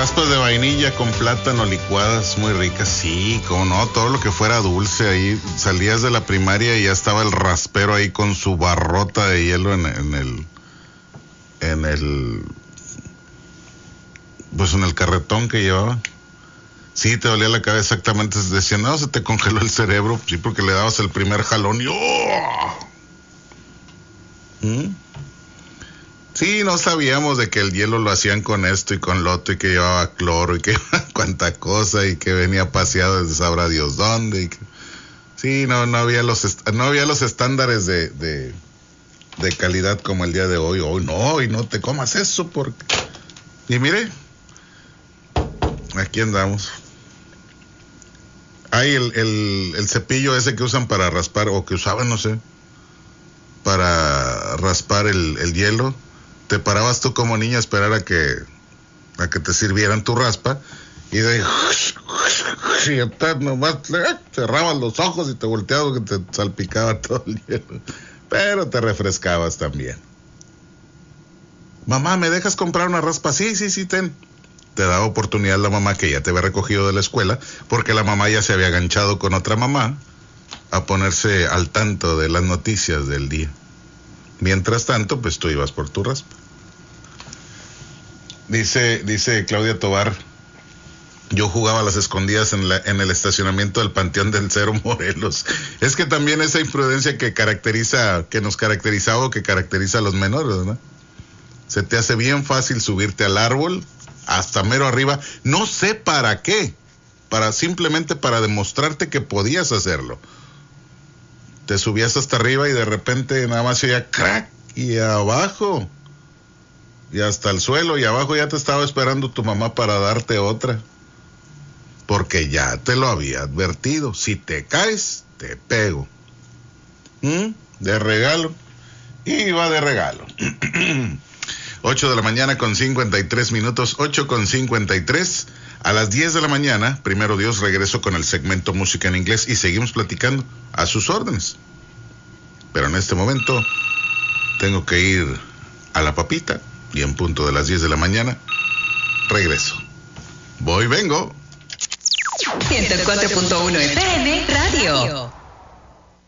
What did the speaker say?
raspas de vainilla con plátano licuadas muy ricas, sí, cómo no, todo lo que fuera dulce ahí, salías de la primaria y ya estaba el raspero ahí con su barrota de hielo en el carretón que llevaba. Sí, te dolía la cabeza exactamente, decían, no, se te congeló el cerebro, sí, porque le dabas el primer jalón y ¡oh! Sí, no sabíamos de que el hielo lo hacían con esto y con lo otro y que llevaba cloro y que cuánta cosa y que venía paseado desde sabrá Dios dónde. Sí, no había los estándares de calidad como el día de hoy. Hoy no, y no te comas eso porque... Y mire, aquí andamos. Hay el cepillo ese que usan para raspar, o que usaban, no sé, para raspar el hielo. Te parabas tú como niña a esperar a que te sirvieran tu raspa y de nomás cerrabas los ojos y te volteabas que te salpicaba todo el hielo, pero te refrescabas también. Mamá, ¿me dejas comprar una raspa? Sí, ten. Te daba oportunidad la mamá que ya te había recogido de la escuela, porque la mamá ya se había enganchado con otra mamá a ponerse al tanto de las noticias del día. Mientras tanto, pues tú ibas por tu raspa. Dice Claudia Tobar, yo jugaba a las escondidas en el estacionamiento del Panteón del Cerro Morelos. Es que también esa imprudencia que nos caracterizaba o que caracteriza a los menores, ¿no? Se te hace bien fácil subirte al árbol, hasta mero arriba, no sé para qué, simplemente para demostrarte que podías hacerlo. Te subías hasta arriba y de repente nada más se oía crack y abajo y hasta el suelo, y abajo ya te estaba esperando tu mamá para darte otra, porque ya te lo había advertido: si te caes te pego. De regalo. Iba de regalo. 8 de la mañana con 53 minutos, 8:53. A las 10 de la mañana, primero Dios, regreso con el segmento Música en Inglés y seguimos platicando a sus órdenes. Pero en este momento tengo que ir a la papita y en punto de las 10 de la mañana regreso. Vengo. 104.1 FM Radio.